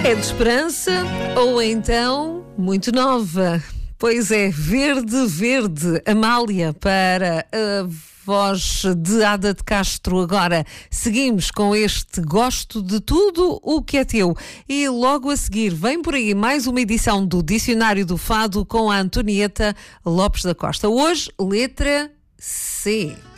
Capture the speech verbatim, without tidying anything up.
É de esperança ou então muito nova? Pois é, Verde Verde, Amália, para a voz de Ada de Castro. Agora seguimos com este Gosto de Tudo o que é Teu. E logo a seguir vem por aí mais uma edição do Dicionário do Fado com a Antonieta Lopes da Costa. Hoje, letra C.